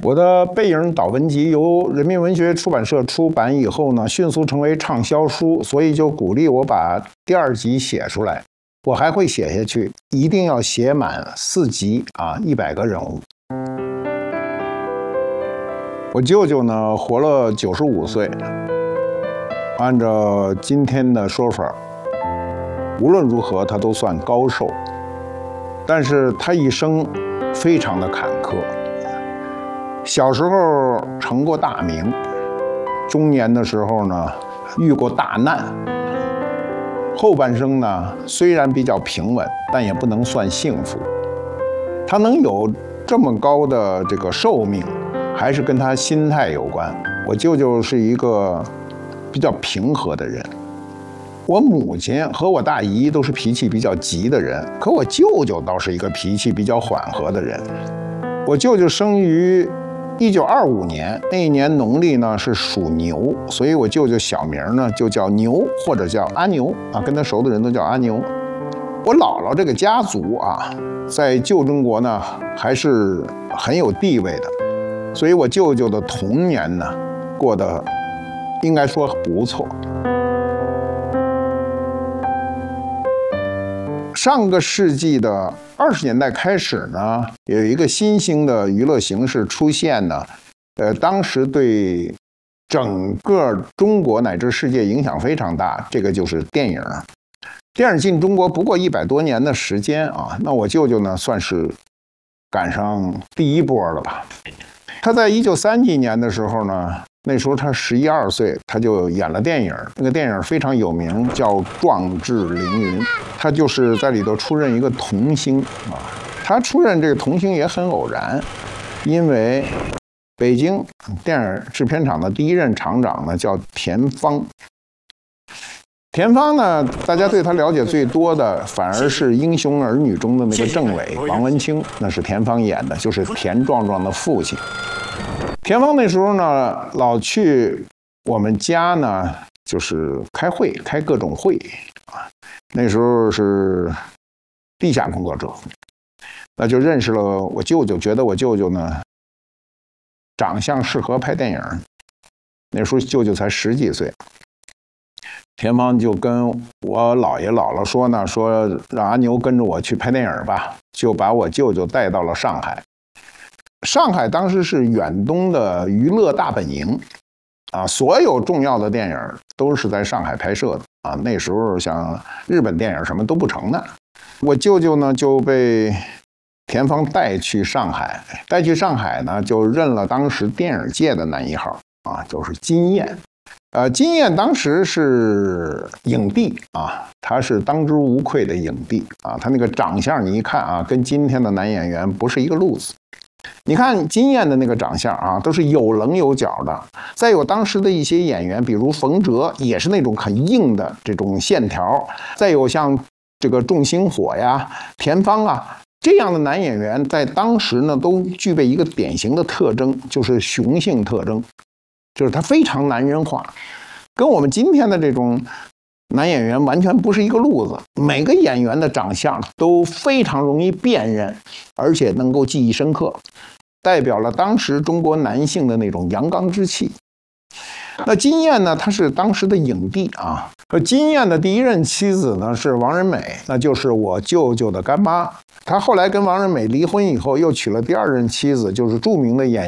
我的《背影导文集》由人民文学出版社出版以后呢，迅速成为畅销书，所以就鼓励我把第2集写出来。我还会写下去，一定要写满4集啊，100个人物。我舅舅呢，活了95岁，按照今天的说法，无论如何他都算高寿，但是他一生非常的坎坷。小时候成过大名，中年的时候呢遇过大难，后半生呢虽然比较平稳，但也不能算幸福。他能有这么高的这个寿命，还是跟他心态有关。我舅舅是一个比较平和的人，我母亲和我大姨都是脾气比较急的人，可我舅舅倒是一个脾气比较缓和的人。我舅舅生于1925年，那一年农历呢是属牛，所以我舅舅小名呢就叫牛，或者叫阿牛啊，跟他熟的人都叫阿牛。我姥姥这个家族啊，在旧中国呢还是很有地位的，所以我舅舅的童年呢过得应该说不错。上个世纪的20年代开始呢，有一个新兴的娱乐形式出现呢，当时对整个中国乃至世界影响非常大，这个就是电影。电影进中国不过100多年的时间啊，那我舅舅呢算是赶上第一波了吧。他在1930几年的时候呢，那时候他11、12岁，他就演了电影，那个电影非常有名，叫《壮志凌云》。他就是在里头出任一个童星啊。他出任这个童星也很偶然，因为北京电影制片厂的第1任厂长呢叫田芳。田芳呢，大家对他了解最多的反而是《英雄儿女》中的那个政委王文清，那是田芳演的，就是田壮壮的父亲。田芳那时候呢，老去我们家呢，就是开会，开各种会啊。那时候是地下工作者，那就认识了我舅舅，觉得我舅舅呢长相适合拍电影。那时候舅舅才10几岁。田芳就跟我姥爷姥姥说呢，说让阿牛跟着我去拍电影吧，就把我舅舅带到了上海。上海当时是远东的娱乐大本营啊，所有重要的电影都是在上海拍摄的啊。那时候像日本电影什么都不成的。我舅舅呢就被田芳带去上海，呢就认了当时电影界的男1号啊，就是金燕。金燕当时是影帝啊，他是当之无愧的影帝啊。他那个长相你一看啊，跟今天的男演员不是一个路子。你看金燕的那个长相啊，都是有棱有角的。再有当时的一些演员，比如冯喆，也是那种很硬的这种线条。再有像这个仲星火呀、田芳啊这样的男演员，在当时呢都具备一个典型的特征，就是雄性特征。就是他非常男人化，跟我们今天的这种男演员完全不是一个路子。每个演员的长相都非常容易辨认，而且能够记忆深刻，代表了当时中国男性的那种阳刚之气。那金燕呢，她是当时的影帝啊。金燕的第1任妻子呢是王仁美，那就是我舅舅的干妈。她后来跟王仁美离婚以后，又娶了第2任妻子，就是著名的演